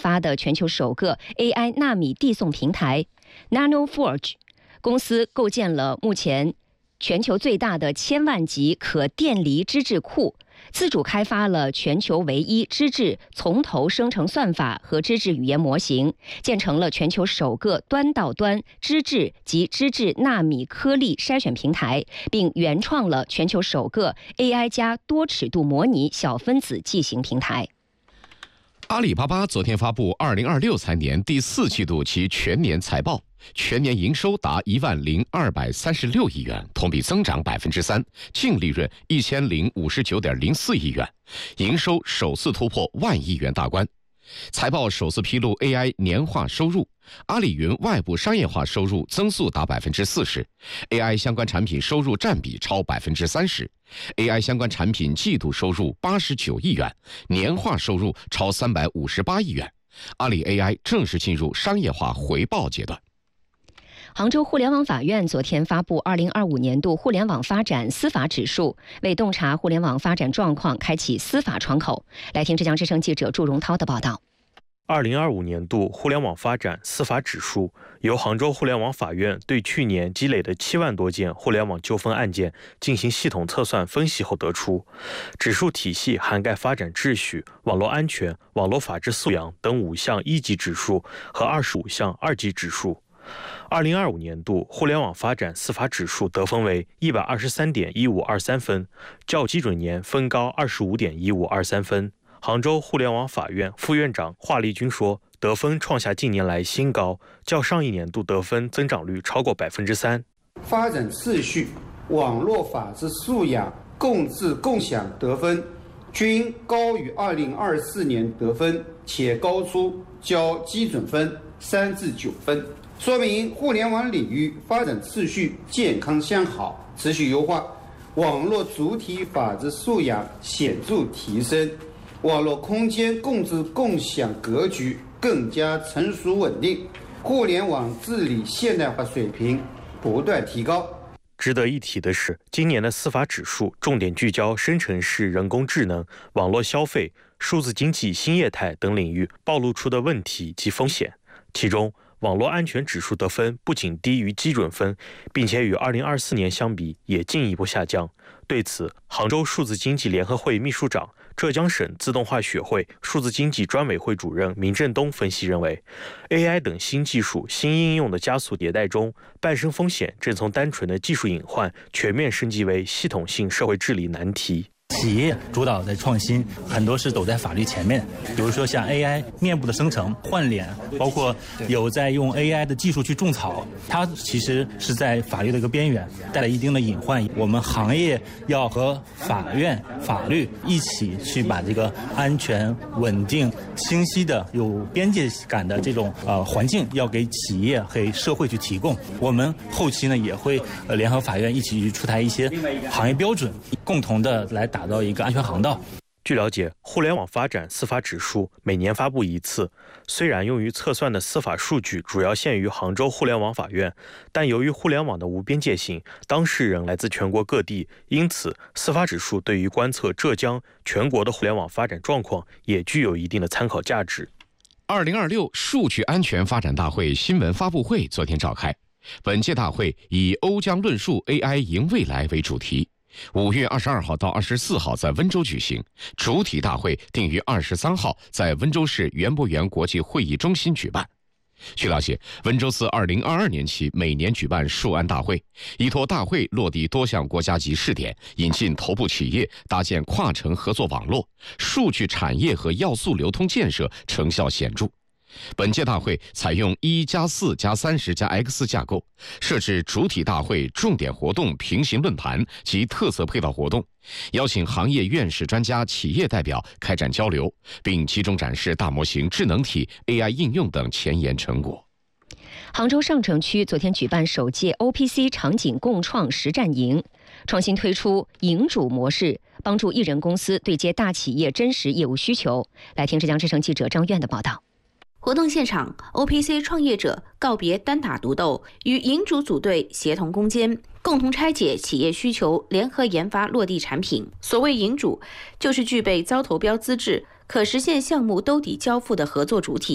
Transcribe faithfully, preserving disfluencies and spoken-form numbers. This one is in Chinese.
发的全球首个 A I 纳米递送平台 NanoForge。公司构建了目前全球最大的千万级可电离脂质库，自主开发了全球唯一脂质从头生成算法和脂质语言模型，建成了全球首个端到端脂质及脂质纳米颗粒筛选平台，并原创了全球首个 A I 加多尺度模拟小分子剂型平台。 阿里巴巴昨天发布二零二六财年第四季度其全年财报，全年营收达一万零二百三十六亿元，同比增长百分之三，净利润一千零五十九点零四亿元，营收首次突破万亿元大关。财报首次披露 A I 年化收入，阿里云外部商业化收入增速达百分之四十 ，A I 相关产品收入占比超百分之三十 ，A I 相关产品季度收入八十九亿元，年化收入超三百五十八亿元。阿里 A I 正式进入商业化回报阶段。 杭州互联网法院昨天发布二零二五年度互联网发展司法指数，为洞察互联网发展状况开启司法窗口。来听浙江之声记者祝荣涛的报道。 二零二五年度互联网发展司法指数由杭州互联网法院对去年积累的七万多件互联网纠纷案件进行系统测算分析后得出，指数体系涵盖发展秩序、网络安全、网络法治素养等五项一级指数和二十五项二级指数。二零二五年度互联网发展司法指数得分为一百二十三点一五二三分，较基准年分高二十五点一五二三分。杭州互联网法院副院长华丽军说，得分创下近年来新高，较上一年度得分增长率超过百分之三。 发展秩序、网络法治素养、共治共享得分均高于二零二四年得分，且高出较基准分三至九分。说明互联网领域发展秩序健康向好，持续优化，网络主体法治素养显著提升，网络空间共治共享格局更加成熟稳定，互联网治理现代化水平不断提高。 值得一提的是，今年的司法指数重点聚焦生成式人工智能、网络消费、数字经济新业态等领域暴露出的问题及风险，其中网络安全指数得分不仅低于基准分，并且与二零二四年相比也进一步下降。对此，杭州数字经济联合会秘书长、浙江省自动化学会数字经济专委会主任明振东分析认为 ，A I 等新技术新应用的加速迭代中，伴生风险正从单纯的技术隐患全面升级为系统性社会治理难题。 企业主导的创新很多是走在法律前面，比如说像 A I 面部的生成、换脸，包括有在用 A I 的技术去种草，它其实是在法律的一个边缘，带来一定的隐患。我们行业要和法院、法律一起去把这个安全、稳定、清晰的、有边界感的这种呃环境，要给企业、给社会去提供。我们后期呢也会呃联合法院一起去出台一些行业标准，共同的来打。打造一个安全航道。 据了解，互联网发展司法指数每年发布一次，虽然用于测算的司法数据主要限于杭州互联网法院，但由于互联网的无边界性，当事人来自全国各地，因此司法指数对于观测浙江全国的互联网发展状况也具有一定的参考价值。 二零二六数据安全发展大会新闻发布会昨天召开，本届大会以欧江论述 A I 赢未来为主题。五月二十二号到二十四号在温州举行，主体大会定于二十三号在温州市园博园国际会议中心举办。据了解，温州自二零二二年起每年举办数安大会，依托大会落地多项国家级试点，引进头部企业，搭建跨城合作网络，数据产业和要素流通建设成效显著。本届大会采用一加四加三十加 X 架构，设置主体大会、重点活动、平行论坛及特色配套活动，邀请行业院士专家、企业代表开展交流，并集中展示大模型、智能体、A I 应用等前沿成果。 杭州上城区昨天举办首届 O P C 场景共创实战营，创新推出营主模式，帮助艺人公司对接大企业真实业务需求。来听浙江之声记者张苑的报道。 活动现场 ，O P C 创业者告别单打独斗，与营主组队协同攻坚，共同拆解企业需求，联合研发落地产品。所谓营主，就是具备招投标资质、可实现项目兜底交付的合作主体。